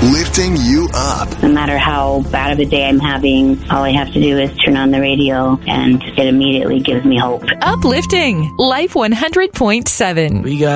lifting you up. No matter how bad of a day I'm having, all I have to do is turn on the radio and it immediately gives me hope. Uplifting Life 100.7. We got